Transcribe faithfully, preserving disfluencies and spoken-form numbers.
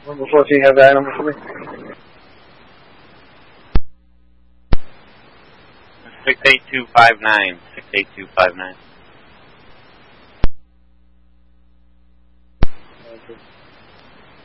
Number fourteen, have that number for me? six eight two five nine. six eight two five nine.